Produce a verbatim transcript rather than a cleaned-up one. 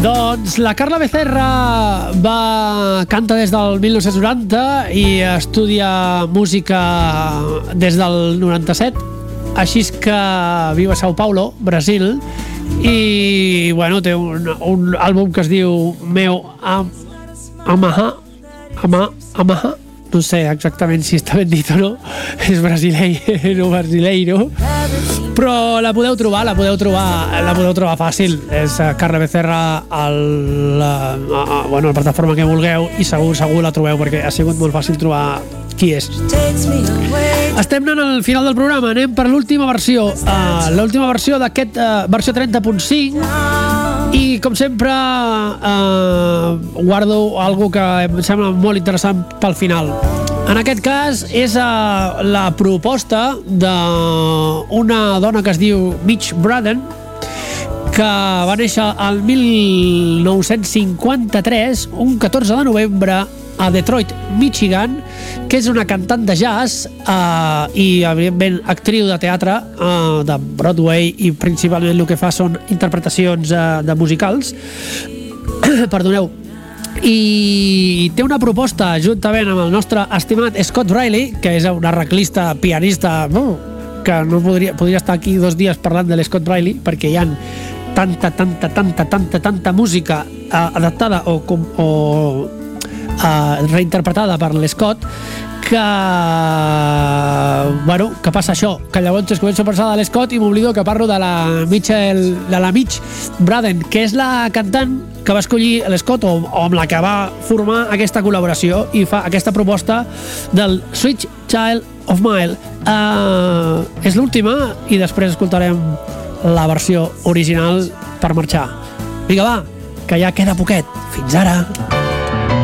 Doncs la Carla Becerra va canta des del mil nou-cents noranta i estudia música des del noranta-set, així és que viu a São Paulo, Brasil, i bueno, té un, un àlbum que es diu Meu Am Amaha Ama Amaha, no sé exactament si està ben dit o no, és brasileiro, brasileiro, però la podeu trobar, la podeu trobar, la podeu trobar fàcil. És Carla Becerra al, a, a, bueno, a la plataforma que vulgueu i segur, segur la trobeu perquè ha sigut molt fàcil trobar qui és. Estem anant al final del programa, anem per l'última versió, uh, l'última versió d'aquest uh, versió trenta punt cinc, i com sempre uh, guardo algo que em sembla molt interessant pel final. En aquest cas és uh, la proposta d'una dona que es diu Mitch Braden, que va néixer al mil nou-cents cinquanta-tres, un catorze de novembre, a Detroit, Michigan, que és una cantant de jazz uh, i, evidentment, actriu de teatre uh, de Broadway, i principalment el que fa són interpretacions uh, de musicals. Perdoneu. I té una proposta juntament amb el nostre estimat Scott Riley, que és un arreglista, pianista, uh, que no podria, podria estar aquí dos dies parlant de l'Scott Riley, perquè hi ha tanta, tanta, tanta, tanta, tanta música uh, adaptada o, com, o Uh, reinterpretada per l'Scott, que bueno, que passa això, que llavors es començo a pensar de l'Scott i m'oblido que parlo de la Mitchell, de la Mitch Braden, que és la cantant que va escollir l'Scott, o, o amb la que va formar aquesta col·laboració i fa aquesta proposta del Sweet Child of Mine. Uh, és l'última i després escoltarem la versió original per marxar. Vinga, va, que ja queda poquet. Fins ara.